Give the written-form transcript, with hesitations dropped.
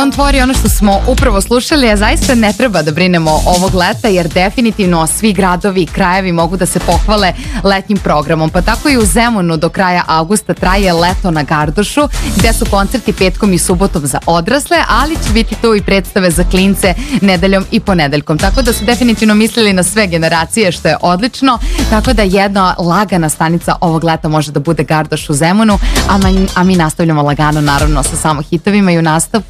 On tvori ono što smo upravo slušali, a zaista ne treba da brinemo ovog leta, jer definitivno svi gradovi i krajevi mogu da se pohvale letnjim programom. Pa tako i u Zemunu do kraja avgusta traje Leto na Gardošu, gde su koncerti petkom i subotom za odrasle, ali će biti tu i predstave za klince nedeljom i ponedeljkom. Tako da su definitivno mislili na sve generacije, što je odlično. Tako da jedna lagana stanica ovog leta može da bude Gardoš u Zemunu, a mi nastavljamo lagano naravno sa samo hitovima i u nastavku